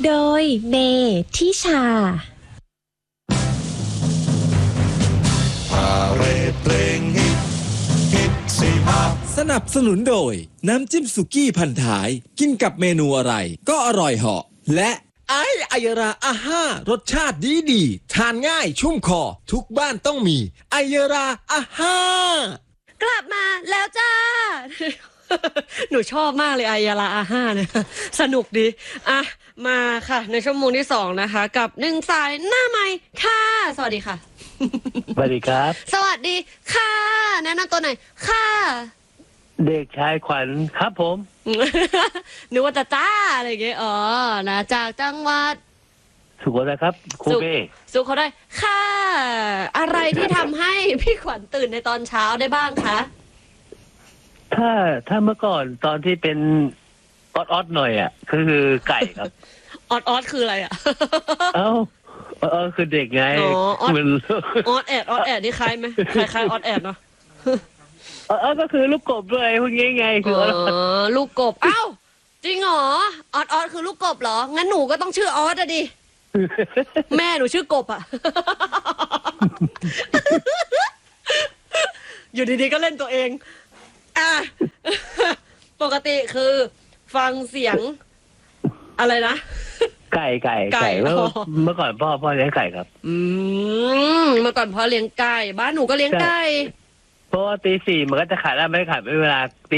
โดยเมทิชาพาเรดเพลงฮิตฮิตสิมาสนับสนุนโดยน้ำจิ้มสุกี้พันท้ายกินกับเมนูอะไรก็อร่อยเหาะและไอยราอาห้ารสชาติดีทานง่ายชุ่มคอทุกบ้านต้องมีไอยราอาห้ากลับมาแล้วจ้า หนูชอบมากเลยไอยาลาอาห้าเนี่ยสนุกดีอ่ะมาค่ะในชั่วโมงที่2นะคะกับ1สายหน้าใหม่ค่ะสวัสดีค่ะสวัสดีครับสวัสดีค่ะแนะนำตัวหน่อยค่ะเด็กชายขวัญครับผมนึกว่าจะจ้าอะไรอย่างเงี้ยอ๋อนะจากจังหวัดสุโขทัยครับครูเป้สุขเขาได้ค่ะอะไรที่ทำให้พี่ขวัญตื่นในตอนเช้าได้บ้างคะถ้าเมื่อก่อนตอนที่เป็นออดหน่อยอ่ะคือไก่ครับออดคืออะไรอ่ะเอ้าคือเด็กไงอ๋อออดมันออดแอดนี่คล้ายไหมคล้ายออดแอดเนาะก็คือลูกกบด้วยพวกนี้ไงคือลูกกบเอ้าจริงเหรอออดคือลูกกบเหรองั้นหนูก็ต้องชื่อออดอะดิ แม่หนูชื่อกบอะ อยู่ดีๆก็เล่นตัวเองอ่ะ ปกติคือฟังเสียงอะไรนะไก่เมื่อก่อนพ่อเลี้ยงไก่ครับเมื่อก่อนพ่อเลี้ยงไก่บ้านหนูก็เลี้ยงไก่เพราะว่าตี 4มันก็จะขายแล้วไม่ขายเวลาตี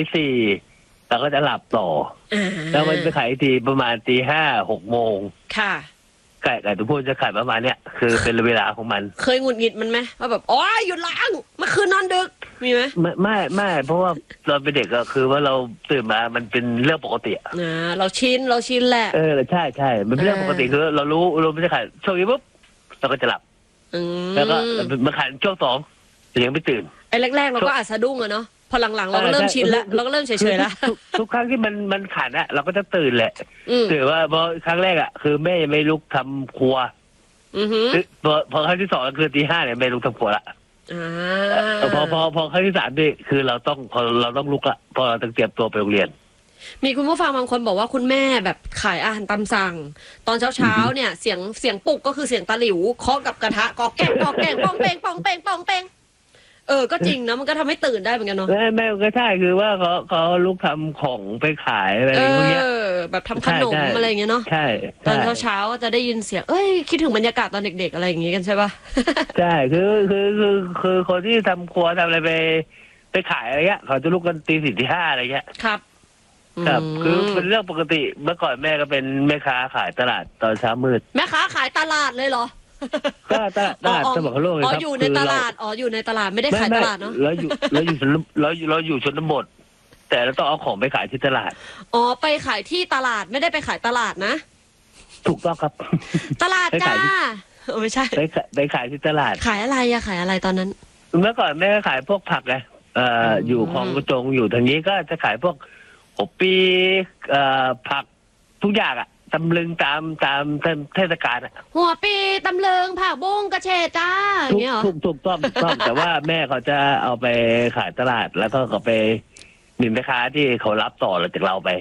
4เราก็จะหลับต่อแล้วมันไปขายทีประมาณตี 5 6 โมงค่ะไก่ทุกคนจะขายประมาณเนี้ยคือเป็นเวลาของมันเคยหงุดหงิดมันไหมว่าแบบอ๋อหยุดล้างเมื่อคืนนอนดึกมีไหมไม่เพราะว่าเราเป็นเด็กก็คือว่าเราตื่นมามันเป็นเรื่องปกติเราชินแหละใช่มันเป็นเรื่องปกติคือเรารู้ไม่ใช่ขายช่วงนี้ปุ๊บเราก็จะหลับแล้วก็มาขายช่วง2แต่ยังไม่ตื่นไอ้แรกๆเราก็อาจสะดุ้งอะเนาะพอหลังๆเราก็เริ่มชินแล้วเราก็เริ่มเฉยๆแล้วทุกครั้งที่มันขันอะเราก็จะตื่นแหละตื่นว่าพอครั้งแรกอะคือแม่ยังไม่ลุกทำครัวพอครั้งที่2คือตี 5เนี่ยแม่ลุกทำครัวละพอครั้งที่3นี่คือเราต้องลุกละพอเราต้องเตรียมตัวไปโรงเรียนมีคุณผู้ฟังบางคนบอกว่าคุณแม่แบบขายอาหารตามสั่งตอนเช้าเนี่ยเสียงปลุกก็คือเสียงตะหลิวเคาะกับกระทะกอกแกงปองเป้งก็จริงนะมันก็ทำให้ตื่นได้เหมือนกันเนาะแม่ก็ใช่คือว่าเขาลุกทำของไปขายอะไรอย่างเงี้ยแบบทำขนมอะไรอย่างเงี้ยเนาะใช่ตอนเช้าก็จะได้ยินเสียงคิดถึงบรรยากาศตอนเด็กๆอะไรอย่างงี้กันใช่ปะใช่คือคนที่ทำครัวทำอะไรไปขายอะไรเงี้ยเขาจะลุกกันตี 4 ตี 5อะไรเงี้ยครับคือเป็นเรื่องปกติเมื่อก่อนแม่ก็เป็นแม่ค้าขายตลาดตอนเช้ามืดแม่ค้าขายตลาดเลยเหรอตลาดสมองโลกเลยครับอยู่ในตลาดอยู่ในตลาดไม่ได้ขายตลาดเนาะเราอยู่ชนบทแต่เราต้องเอาของไปขายที่ตลาดไปขายที่ตลาดไม่ได้ไปขายตลาดนะถูกต้องครับตลาดจ้าไม่ใช่ไปขายที่ตลาดขายอะไรขายอะไรตอนนั้นเมื่อก่อนแม่ก็ขายพวกผักไงอยู่คลองกระจงอยู่ทางนี้ก็จะขายพวกหัวปีผักทุกอย่างอะตำลึงตามเทศกาลอะหัวปีตำลึงผักบุ้งกระเฉดจ้าอย่างเงี้ยหรอถูกต้องแต่ว่าแม่เขาจะเอาไปขายตลาดแล้วก็เขาไปมีแม่ค้าที่เขารับต่อจากเราไป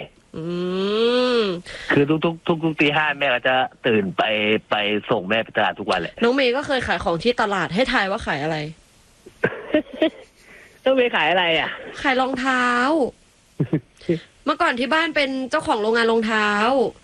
คือทุกตี 5แม่ก็จะตื่นไปส่งแม่ไปตลาดทุกวันแหละน้องเมย์ก็เคยขายของที่ตลาดให้ทายว่าขายอะไรต้องไปขายอะไรอ่ะขายรองเท้า เมื่อก่อนที่บ้านเป็นเจ้าของโรงงานรองเท้า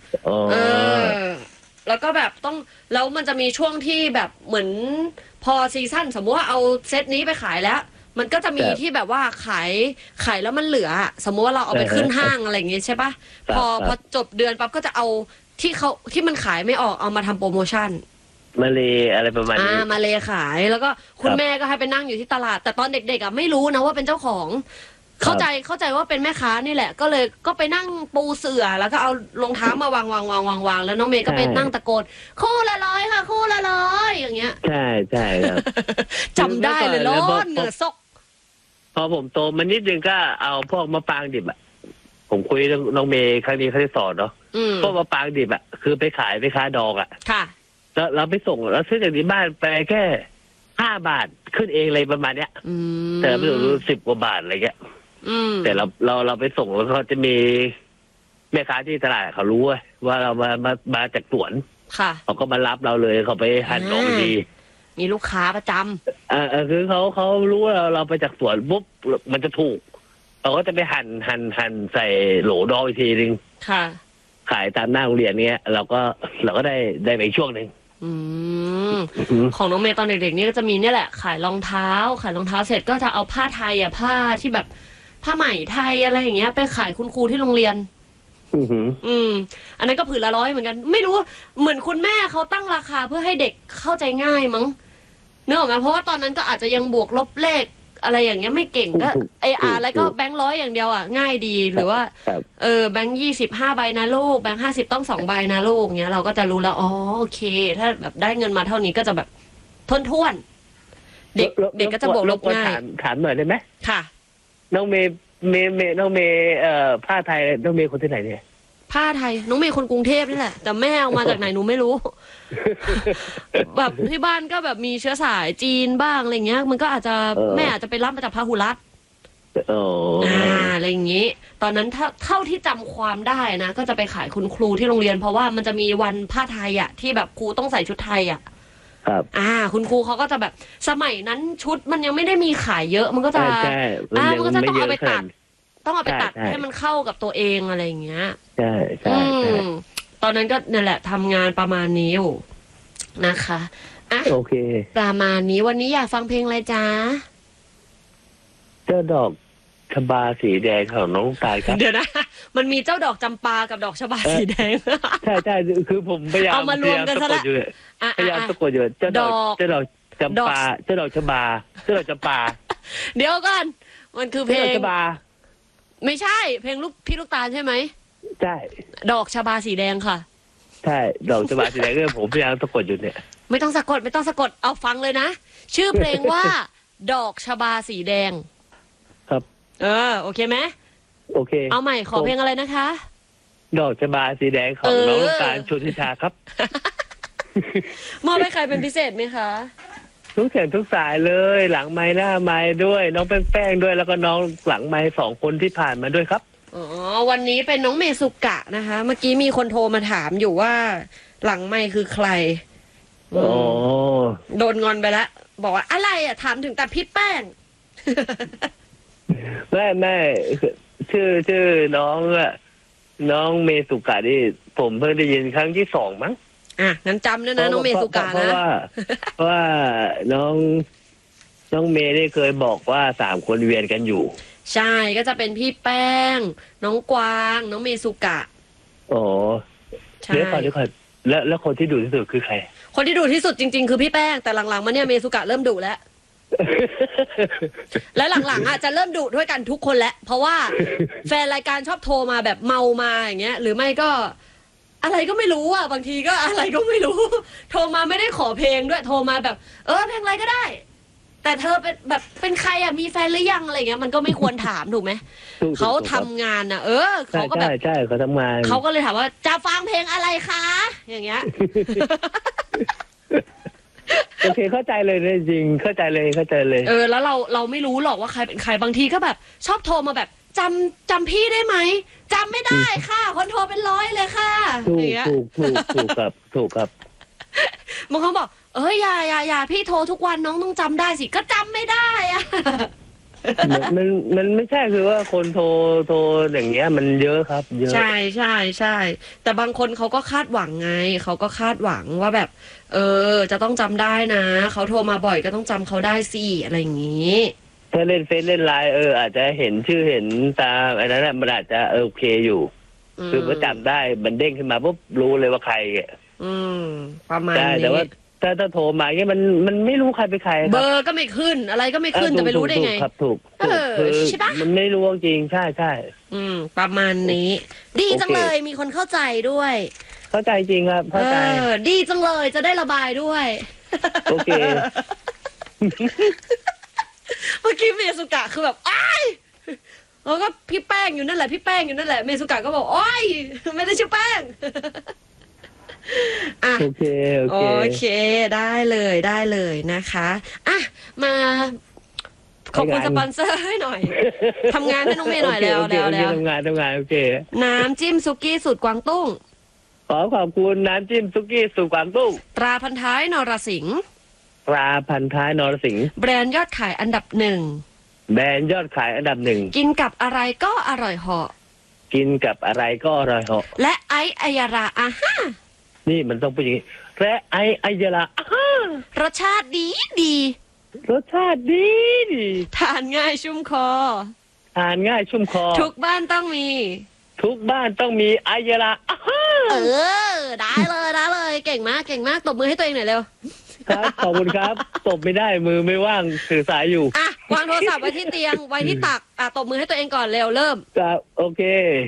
แล้วก็แบบแล้วมันจะมีช่วงที่แบบเหมือนพอซีซั่นสมมติว่าเอาเซตนี้ไปขายแล้วมันก็จะมีที่แบบว่าขายแล้วมันเหลือสมมติว่าเราเอาไปขึ้นห้างอะไรอย่างงี้ใช่ปะพอจบเดือนปั๊บก็จะเอาที่มันขายไม่ออกเอามาทำโปรโมชั่นมาเลอะไรประมาณนี้มาเลขายแล้วก็คุณแม่ก็ให้ไปนั่งอยู่ที่ตลาดแต่ตอนเด็กๆไม่รู้นะว่าเป็นเจ้าของเข้าใจว่าเป็นแม่ค้านี่แหละก็ไปนั่งปูเสื่อแล้วก็เอารองเท้ามาวางแล้วน้องเมย์ก็ไปนั่งตะโกนคู่ละ100ค่ะคู่ละ100อย่างเงี้ยใช่ครับจำได้เลยร้อนเหงื่อซกพอผมโตมานิดนึงก็เอาพวกมะปรางดิบอะผมคุยน้องเมย์ครั้งนี้เขาได้สอนเนาะพวกมะปรางดิบอะคือไปขายไปค้าดองอะค่ะแล้วเราไปส่งแล้วซื้อจากที่บ้านไปแค่5 บาทขึ้นเองอะไรประมาณเนี้ยแต่เราไม่รู้10 กว่าบาทอะไรเงี้ยแต่เราไปส่งแล้วเขาจะมีแม่ค้าที่ตลาดเขารู้ว่าเรามาจากสวนค่ะเขาก็มารับเราเลยเขาไปหั่นของดีมีลูกค้าประจำคือเขารู้ว่าเราไปจากสวนปุ๊บมันจะถูกเราก็จะไปหั่นใส่โหลดองอีกทีนึงค่ะขายตามหน้าโรงเรียนเนี้ยเราก็ได้ไปช่วงหนึ่งของน้องเมย์ตอนเด็กๆนี่ก็จะมีเนี่ยแหละขายรองเท้าเสร็จก็จะเอาผ้าไทยผ้าที่แบบผ้าไหมไทยอะไรอย่างเงี้ยไปขายคุณครูที่โรงเรียนอันนั้นก็ผืนละ100เหมือนกันไม่รู้เหมือนคุณแม่เขาตั้งราคาเพื่อให้เด็กเข้าใจง่ายมั้งเนอะไหมเพราะว่าตอนนั้นก็อาจจะยังบวกลบเลขอะไรอย่างเงี้ยไม่เก่งก็อะไรก็แบงค์100อย่างเดียวง่ายดีหรือว่าแบงค์25ใบนะลูกแบงค์50ต้อง2ใบนะลูกเงี้ยเราก็จะรู้แล้วอ๋อโอเคถ้าแบบได้เงินมาเท่านี้ก็จะแบบท้วนเด็กก็จะบวกลบง่ายถามหน่อยได้ไหมค่ะน้องเมย์น้องเมย์ผ้าไทยน้องเมย์คนที่ไหนเนี่ยผ้าไทยน้องเมย์คนกรุงเทพนี่แหละแต่แม่เอามาจากไหนหนูไม่รู้ แบบที่บ้านก็แบบมีเชื้อสายจีนบ้างอะไรเงี้ยมันก็อาจจะแม่อาจจะไปรับมาจากพหุรัตน์อะไรอย่างงี้ตอนนั้นเท่าที่จำความได้นะก็จะไปขายคุณครูที่โรงเรียนเพราะว่ามันจะมีวันผ้าไทยที่แบบครูต้องใส่ชุดไทยครับคุณครูเขาก็จะแบบสมัยนั้นชุดมันยังไม่ได้มีขายเยอะมันก็จะมันก็จะต้องเอาไปตัดให้มันเข้ากับตัวเองอะไรอย่างเงี้ยใช่ตอนนั้นก็นั่นแหละทำงานประมาณนี้อยู่นะคะโอเคประมาณนี้วันนี้อยากฟังเพลงอะไรจ๊ะเจ้าดอกชบาสีแดงของน้องตายครับเดี๋ยวนะมันมีเจ้าดอกจำปากับดอกชบาสีแดงใช่คือผมพยายามเอามารวมกันซะละพยายามสะกดอยู่เจ้าดอกจำปาเจ้าดอกชบาเจ้าดอกจำปาเดี๋ยวก่อนมันคือเพลงชบาไม่ใช่เพลงพี่ลูกตาลใช่ไหมใช่ดอกชบาสีแดงค่ะใช่ดอกชบาสีแดงก็ผมพยายามสะกดอยู่เนี่ยไม่ต้องสะกดเอาฟังเลยนะชื่อเพลงว่า ดอกชบาสีแดงครับโอเคไหมโอเคเอาใหม่ขอเพลงอะไรนะคะดอกชบาสีแดงของน้องลูกตาลชลทิชาครับมอบให้ใครเป็นพิเศษไหมคะทุกเสียงทุกสายเลยหลังไม้หน้าไม้ด้วยน้องแป้งด้วยแล้วก็น้องหลังไม้2คนที่ผ่านมาด้วยครับวันนี้เป็นน้องเมสุกะนะคะเมื่อกี้มีคนโทรมาถามอยู่ว่าหลังไม้คือใครโดนงอนไปแล้วบอกว่าอะไรถามถึงแต่พี่แป้งไม่ชื่อน้องเมสุกะนี่ผมเพิ่งได้ยินครั้งที่2มั้งงั้นจำด้วยนะน้องเมสุกะนะเพราะว่าน้องเมย์ได้เคยบอกว่า3คนเวียนกันอยู่ใช่ก็จะเป็นพี่แป้งน้องกวางน้องเมสุกะเดี๋ยวก่อนแล้วคนที่ดุที่สุดคือใครคนที่ดุที่สุดจริงๆคือพี่แป้งแต่หลังๆมาเนี่ยเมสุกะเริ่มดุแล้วและหลังๆจะเริ่มดุด้วยกันทุกคนแล้วเพราะว่าแฟนรายการชอบโทรมาแบบเมามาอย่างเงี้ยหรือไม่ก็อะไรก็ไม่รู้บางทีก็อะไรก็ไม่รู้โทรมาไม่ได้ขอเพลงด้วยโทรมาแบบเพลงอะไรก็ได้แต่เธอเป็นใครมีแฟนหรือยังอะไรเงี้ยมันก็ไม่ควรถามถูกไหมเขาทำงานเขาก็แบบใช่เขาทำงานเขาก็เลยถามว่าจะฟังเพลงอะไรคะอย่างเงี้ยโอเคเข้าใจเลยจริงเข้าใจเลยแล้วเราไม่รู้หรอกว่าใครเป็นใครบางทีก็แบบชอบโทรมาแบบจำพี่ได้ไหมจำไม่ได้ค่ะคนโทรเป็น100เลยค่ะถูกครับบางคนบอกอย่าพี่โทรทุกวันน้องต้องจำได้สิก็จำไม่ได้มันไม่ใช่คือว่าคนโทรอย่างเงี้ยมันเยอะครับเยอะใช่แต่บางคนเขาก็คาดหวังไงเขาก็คาดหวังว่าแบบจะต้องจำได้นะเขาโทรมาบ่อยก็ต้องจำเขาได้สิอะไรอย่างงี้ถ้าเล่นเฟซเล่นไลน์อาจจะเห็นชื่อเห็นตาอันนั้นมันอาจจะโอเคอยู่คือว่าจำได้มันเด้งขึ้นมาปุ๊บรู้เลยว่าใครประมาณนี้แต่ว่าถ้าโทรมาเนี่ยมันไม่รู้ใครเป็นใครเบอร์ก็ไม่ขึ้นอะไรก็ไม่ขึ้นจะไปรู้ได้ไงครับถูกใช่ปะมันไม่รู้จริงใช่ประมาณนี้ดีจังเลยมีคนเข้าใจด้วยเข้าใจจริงครับเข้าใจดีจังเลยจะได้ระบายด้วยโอเคเมื่อกี้เมสุกะคือแบบอ้ายก็พี่แป้งอยู่นั่นแหละเมสุกะก็บอกโอ๊ยไม่ได้ชื่อแป้งโอเคได้เลยนะคะมาขขอบคุณสปอนเซอร์ให้หน่อยทำงานให้น้องเมย์หน่อยแล้วทำงานโอเคน้ำจิ้มซุกี้สูตรกวางตุ้งขอบคุณน้ำจิ้มซุกี้สูตรกวางตุ้งตราพันท้ายนรสิงห์ปลาพันท้ายนรสิงห์แบรนด์ยอดขายอันดับ1 แบรนด์ยอดขายอันดับ1 กินกับอะไรก็อร่อยเหาะกินกับอะไรก็อร่อยเหาะและไออัยราอาฮ่านี่มันต้องเป็นอย่างนี้และไออัยราอาฮ่ารสชาติดีรสชาติดีทานง่ายชุ่มคอทุกบ้านต้องมีอัยราอาฮ่าได้เลยเก่งมากตบมือให้ตัวเองหน่อยเร็วครับขอบคุณครับตบไม่ได้มือไม่ว่างถือสายอยู่วางโทรศัพท์ไว้ที่เตียงไว้ที่ตักตบมือให้ตัวเองก่อนเร็วเริ่มครับโอเค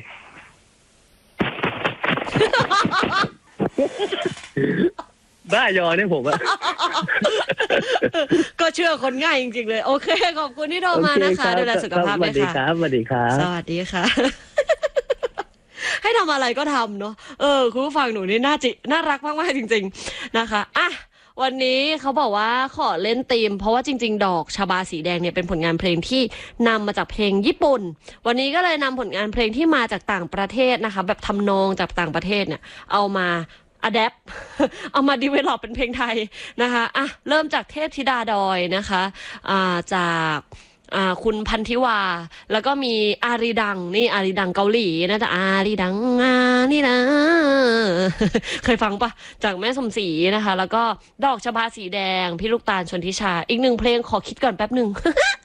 บ้ายอเนี่ยผมอะก็เชื่อคนง่ายจริงๆเลยโอเคขอบคุณที่โทรมานะคะดูแลสุขภาพด้วยค่ะสวัสดีค่ะให้ทำอะไรก็ทำเนาะคุณผู้ฟังหนูนี่น่ารักมากๆจริงๆนะคะวันนี้เขาบอกว่าขอเล่นธีมเพราะว่าจริงๆดอกชบาสีแดงเนี่ยเป็นผลงานเพลงที่นำมาจากเพลงญี่ปุ่นวันนี้ก็เลยนำผลงานเพลงที่มาจากต่างประเทศนะคะแบบทำนองจากต่างประเทศเนี่ยเอามาadapt เอามา develop เป็นเพลงไทยนะคะเริ่มจากเทพธิดาดอยนะคะจากคุณพันธิวาแล้วก็มีอารีดังเกาหลีนะจ๊ะอารีดังนี่นะเคยฟังปะจากแม่สมศรีนะคะแล้วก็ดอกชบาสีแดงพี่ลูกตาลชนทิชาอีก1เพลงขอคิดก่อนแป๊บนึง